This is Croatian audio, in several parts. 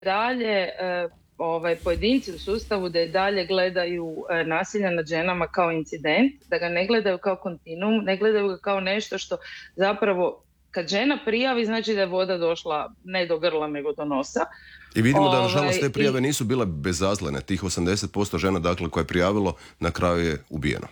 dalje pojedinci u sustavu da i dalje gledaju nasilje nad ženama kao incident, da ga ne gledaju kao kontinuum, ne gledaju ga kao nešto što zapravo kad žena prijavi znači da je voda došla ne do grla nego do nosa. I vidimo da nažalost te prijave nisu bile bezazlene. Tih 80% žena dakle koje je prijavilo na kraju je ubijeno.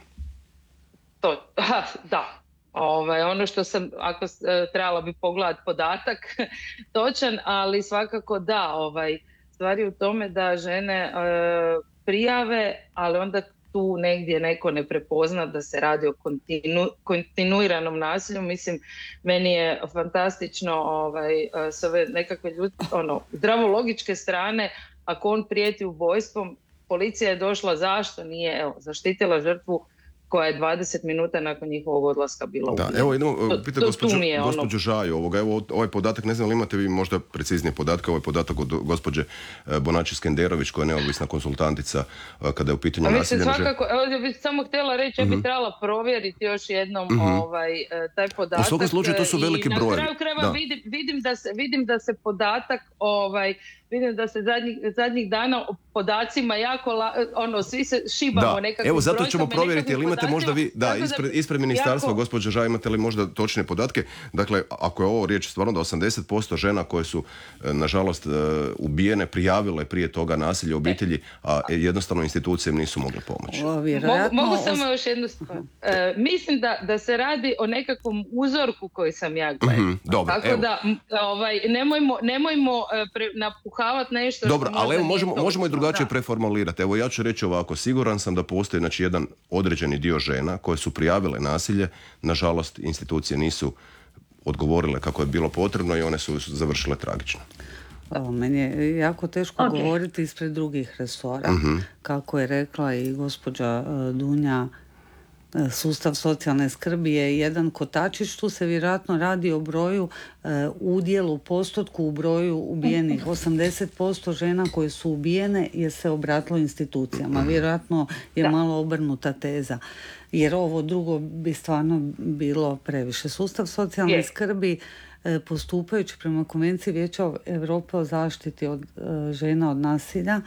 Da. Ono što sam, ako trebala bi pogledati podatak točan, ali svakako da, stvar je u tome da žene prijave, ali onda tu negdje neko ne prepozna da se radi o kontinuiranom nasilju. Mislim, meni je fantastično s ove nekakve zdravo-logičke strane, ako on prijeti ubojstvom, policija je došla, zašto nije zaštitila žrtvu koja je 20 minuta nakon njihovog odlaska bila ubijena. Da, evo idemo pitati gospođu Žaju. Evo ovaj podatak, ne znam li imate vi možda preciznije podatke, ovaj podatak od gospođe Bonači Skenderović koja je neovisna konsultantica kada je u pitanju nasilja. Svakako, evo bih samo htjela reći, ja bih trebala provjeriti još jednom taj podatak. U svakom slučaju to su veliki brojevi. Na kraju krajeva vidim da se podatak vidim da se zadnjih dana o podacima jako, svi se šibamo nekakvim brojkama. Evo zato ćemo provjeriti, jel imate možda vi, ispred ministarstva, gospođa Žaj, imate li možda točne podatke? Dakle, ako je ovo riječ stvarno da 80% žena koje su, nažalost, ubijene, prijavile prije toga nasilje u obitelji, a jednostavno institucije nisu mogle pomoći. Mogu samo još jednu stvar. Mislim da se radi o nekakvom uzorku koji sam ja gledala. Tako da, nemojmo napuhavati nešto. Dobro, ali evo možemo i drugačije preformulirati. Evo ja ću reći ovako, siguran sam da postoji jedan određeni dio žena koje su prijavile nasilje, nažalost institucije nisu odgovorile kako je bilo potrebno i one su završile tragično. Meni je jako teško govoriti ispred drugih resora. Kako je rekla i gospođa Dunja, sustav socijalne skrbi je jedan kotačić, tu se vjerojatno radi o broju, udjelu, postotku u broju ubijenih. 80% žena koje su ubijene je se obratilo institucijama. Vjerojatno je malo obrnuta teza. Jer ovo drugo bi stvarno bilo previše. Sustav socijalne skrbi, postupajući prema Konvenciji Vijeća Europe o zaštiti od žena od nasilja,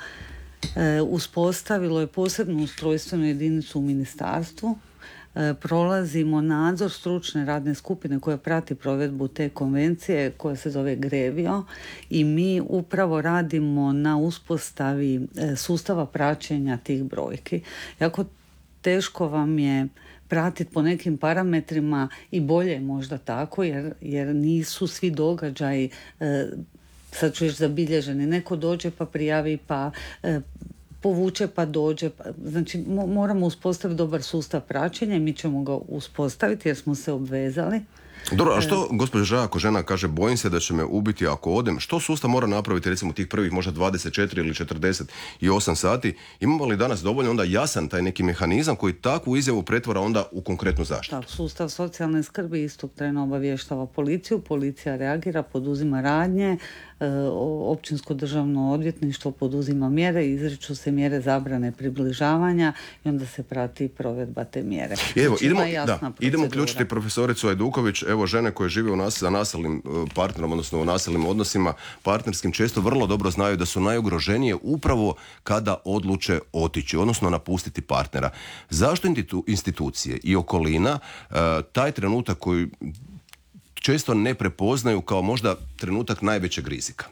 uspostavilo je posebnu ustrojstvenu jedinicu u ministarstvu. Prolazimo nadzor stručne radne skupine koja prati provedbu te konvencije koja se zove GREVIO i mi upravo radimo na uspostavi sustava praćenja tih brojki. Jako teško vam je pratiti po nekim parametrima i bolje možda tako jer nisu svi događaji sad ću reći zabilježeni. Neko dođe pa prijavi pa povuče pa dođe. Znači moramo uspostaviti dobar sustav praćenja i mi ćemo ga uspostaviti jer smo se obvezali. Dobro, a što, gospođa Žaja, ako žena kaže bojim se da će me ubiti ako odem, što sustav mora napraviti recimo tih prvih možda 24 ili 48 sati? Imamo li danas dovoljno onda jasan taj neki mehanizam koji takvu izjavu pretvara onda u konkretnu zaštitu? Da, sustav socijalne skrbi istog trena obavještava policiju, policija reagira, poduzima radnje, općinsko državno odvjetništvo poduzima mjere, izriču se mjere zabrane približavanja i onda se prati provedba te mjere. Evo, idemo uključiti profesoricu Ajduković. Evo, žene koje žive za nasilnim partnerom, odnosno u nasilnim odnosima partnerskim, često vrlo dobro znaju da su najugroženije upravo kada odluče otići, odnosno napustiti partnera. Zašto institucije i okolina taj trenutak koji često ne prepoznaju kao možda trenutak najvećeg rizika?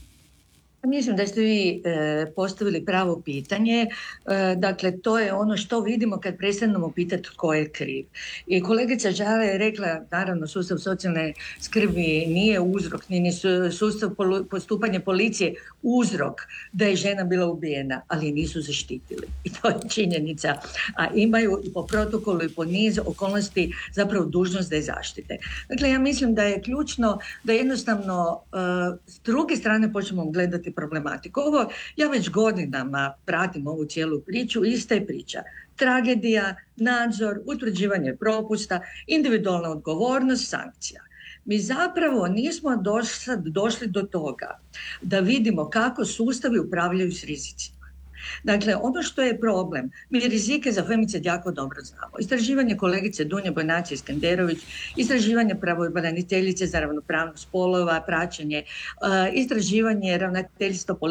Mislim da ste vi postavili pravo pitanje. Dakle, to je ono što vidimo kad prestanemo pitati tko je kriv. I kolegica Žala je rekla, naravno, sustav socijalne skrbi nije uzrok, ni sustav postupanja policije uzrok da je žena bila ubijena, ali nisu zaštitili. I to je činjenica. A imaju i po protokolu i po niz okolnosti zapravo dužnost da je zaštite. Dakle, ja mislim da je ključno da jednostavno s druge strane počnemo gledati problematiku. Ovo, ja već godinama pratim ovu cijelu priču, ista je priča. Tragedija, nadzor, utvrđivanje propusta, individualna odgovornost, sankcija. Mi zapravo nismo došli do toga da vidimo kako sustavi upravljaju s rizicima. Dakle, ono što je problem, mi rizike za femicid jako dobro znamo. Istraživanje kolegice Dunje Bojnaci-Skenderović, istraživanje pravobraniteljice za ravnopravnost spolova, praćenje, istraživanje ravnateljstva